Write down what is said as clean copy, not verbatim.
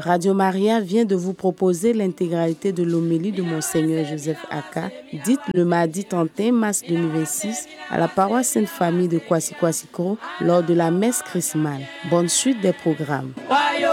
Radio Maria vient de vous proposer l'intégralité de l'homélie de Monseigneur Joseph Aka, dite le mardi 31 mars 2026 à la paroisse Sainte-Famille de Kwasi Kwasikro lors de la messe chrismale. Bonne suite des programmes.